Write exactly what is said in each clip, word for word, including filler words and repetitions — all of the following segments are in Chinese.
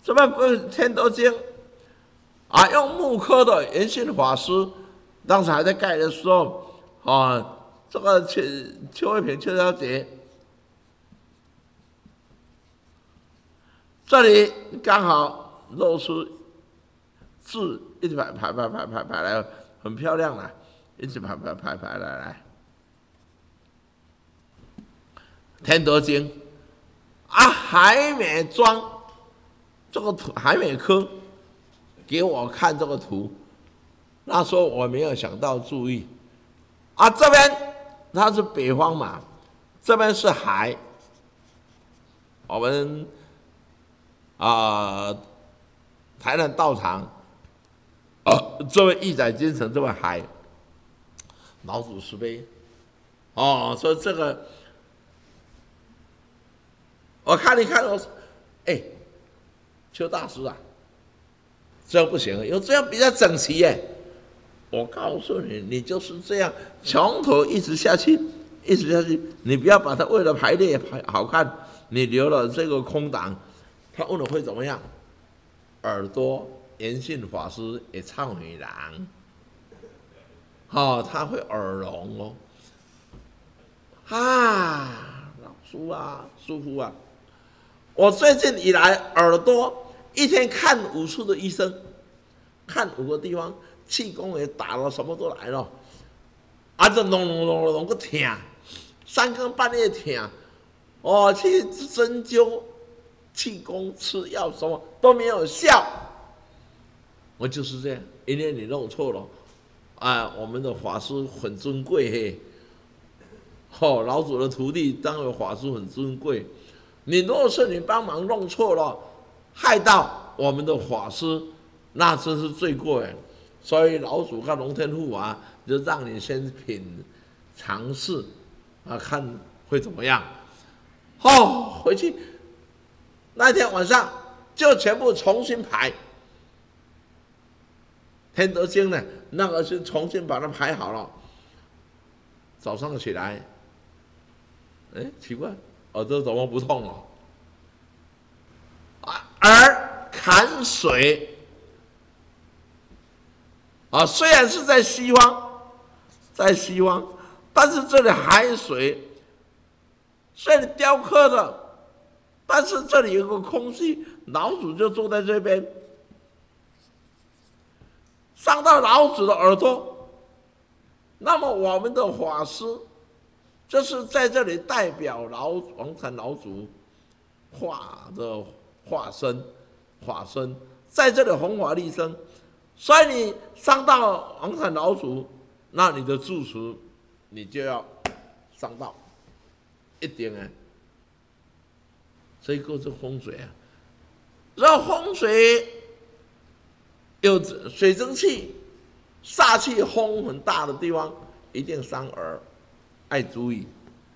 这边《天德经》啊，用木刻的圆信法师，当时还在盖的时候啊，这个邱邱慧萍邱小姐，这里刚好露出字，一直排排排排排排来，很漂亮了，一直排排排排来来，《天德经》啊，还没装。这个图还没刻，给我看这个图，那时候我没有想到注意，啊，这边它是北方嘛，这边是海，我们啊、呃、台南道场，啊，这位义载精神，这位海，老祖石碑，哦，所以这个我看一看，我说，哎。邱大师啊，这样不行，因为这样比较整齐耶。我告诉你，你就是这样，从头一直下去，一直下去，你不要把它为了排列排好看，你留了这个空档，他问了会怎么样？耳朵圆信法师也唱美郎，好、哦，他会耳聋哦。啊，老叔啊，舒服啊！我最近以来耳朵。一天看五次的医生，看五个地方，气功也打了，什么都来了，啊，这隆隆隆隆个疼，三更半夜疼，哦，去针灸、气功、吃药什么都没有效。我就是这样，因为你弄错了，啊，我们的法师很尊贵嘿，哦，老祖的徒弟当为法师很尊贵，你如果是你帮忙弄错了。害到我们的法师，那真是罪过哎！所以老祖跟龙天护法就让你先品尝试啊，看会怎么样。哦，回去那天晚上就全部重新排。天德经呢，那个是重新把它排好了。早上起来，哎，奇怪，耳朵怎么不痛了？而坎水啊，虽然是在西方，在西方，但是这里海水，虽然雕刻的，但是这里有个空隙，老祖就坐在这边，伤到老祖的耳朵，那么我们的法师就是在这里代表老王禅老祖化的。化身，化身在这里弘法利生，所以你伤到王禅老祖，那你的住持你就要伤到，一定啊。这个是风水啊，然后风水有水蒸气、煞气、风很大的地方，一定伤耳，爱注意。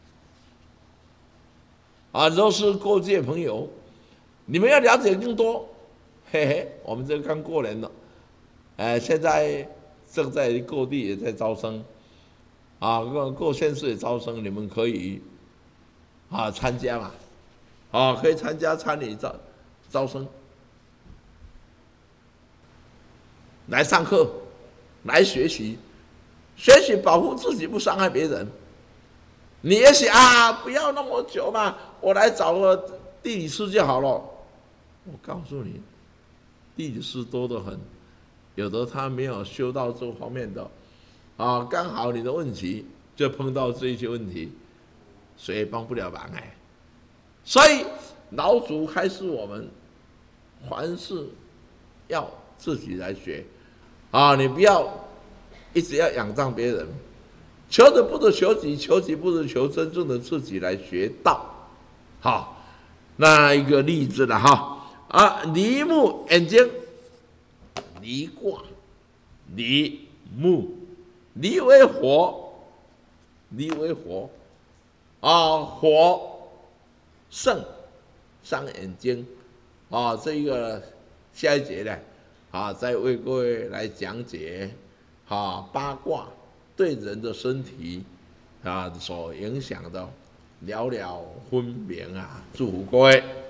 啊，若是各界朋友。你们要了解更多，嘿嘿，我们这个刚过年了，呃，现在正在各地也在招生，啊，各各县市也招生，你们可以啊参加嘛，啊，可以参加参与招招生，来上课，来学习，学习保护自己，不伤害别人。你也许啊，不要那么久嘛，我来找个地理师就好了。我告诉你，地理师多得很，有的他没有修到这方面的，啊，刚好你的问题就碰到这些问题，谁也帮不了忙哎。所以老祖开示我们，凡事要自己来学，啊，你不要一直要仰仗别人，求的不是求己，求己不是求真正的自己来学道，好，那一个例子了哈。啊，离木眼睛，离卦，离木，离为火，离为火，啊，火盛伤眼睛，啊，这个下一节呢，啊，再为各位来讲解，啊，八卦对人的身体啊所影响的，了了分明啊，祝福各位。